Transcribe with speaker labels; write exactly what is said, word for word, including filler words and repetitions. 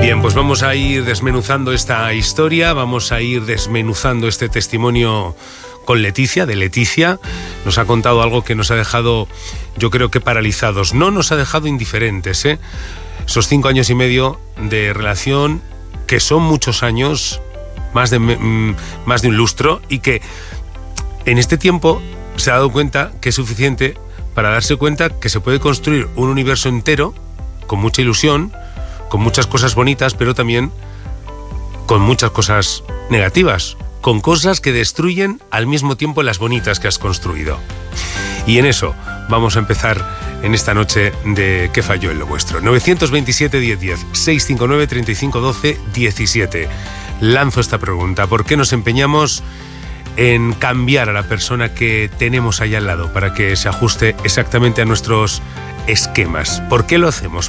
Speaker 1: Bien, pues vamos a ir desmenuzando esta historia, vamos a ir desmenuzando este testimonio con Leticia, de Leticia. Nos ha contado algo que nos ha dejado, yo creo que paralizados. No nos ha dejado indiferentes, ¿eh? Esos cinco años y medio de relación, que son muchos años, más de, más de un lustro, y que en este tiempo se ha dado cuenta que es suficiente para darse cuenta que se puede construir un universo entero con mucha ilusión, con muchas cosas bonitas, pero también con muchas cosas negativas, con cosas que destruyen al mismo tiempo las bonitas que has construido. Y en eso vamos a empezar en esta noche de ¿Qué falló en lo vuestro? nueve dos siete, diez diez, seis cinco nueve, treinta y cinco doce, diecisiete. Lanzo esta pregunta: ¿por qué nos empeñamos en cambiar a la persona que tenemos ahí al lado para que se ajuste exactamente a nuestros esquemas? ¿Por qué lo hacemos?